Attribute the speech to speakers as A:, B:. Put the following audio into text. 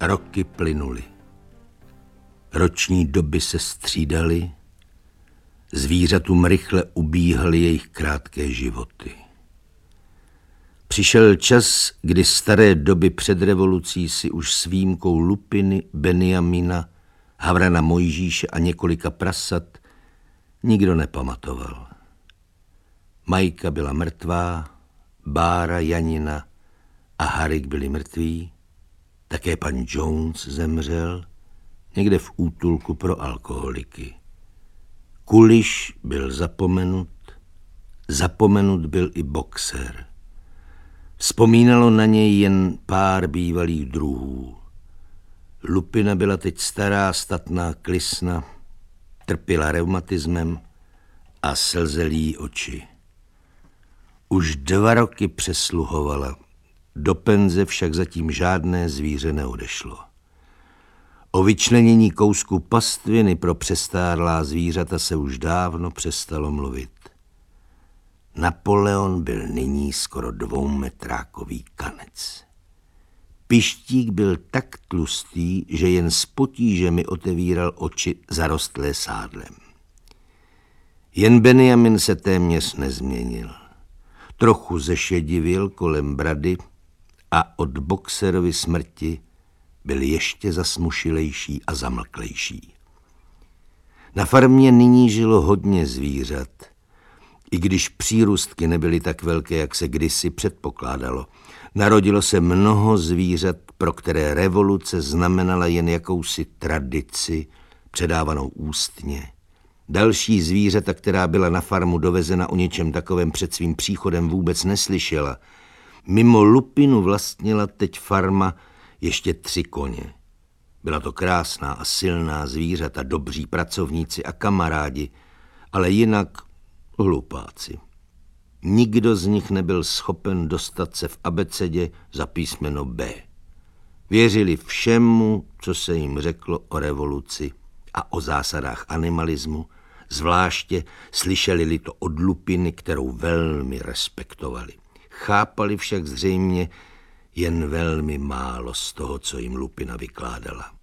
A: Roky plynuly. Roční doby se střídaly, zvířatům rychle ubíhaly jejich krátké životy. Přišel čas, kdy staré doby před revolucí si už s výjimkou Lupiny, Benjamina, Havrana Mojžíše a několika prasat nikdo nepamatoval. Majka byla mrtvá, Bára, Janina a Harik byli mrtví, také pan Jones zemřel někde v útulku pro alkoholiky. Kuliš byl zapomenut byl i boxer. Vzpomínalo na něj jen pár bývalých druhů. Lupina byla teď stará, statná klisna, trpěla reumatismem a slzely jí oči. Už 2 roky přesluhovala, do penze však zatím žádné zvíře neodešlo. O vyčlenění kousku pastviny pro přestárlá zvířata se už dávno přestalo mluvit. Napoleon byl nyní skoro 2metrákový kanec. Pištík byl tak tlustý, že jen s potížemi otevíral oči zarostlé sádlem. Jen Benjamin se téměř nezměnil. Trochu zešedivil kolem brady a od boxerovy smrti byl ještě zasmušilejší a zamlklejší. Na farmě nyní žilo hodně zvířat, i když přírůstky nebyly tak velké, jak se kdysi předpokládalo. Narodilo se mnoho zvířat, pro které revoluce znamenala jen jakousi tradici, předávanou ústně. Další zvířata, která byla na farmu dovezena, o něčem takovém před svým příchodem vůbec neslyšela. Mimo Lupinu vlastnila teď farma ještě 3 koně. Byla to krásná a silná zvířata, dobří pracovníci a kamarádi, ale jinak hlupáci. Nikdo z nich nebyl schopen dostat se v abecedě za písmeno B. Věřili všemu, co se jim řeklo o revoluci a o zásadách animalismu, zvláště slyšeli-li to od Lupiny, kterou velmi respektovali. Chápali však zřejmě jen velmi málo z toho, co jim Lupina vykládala.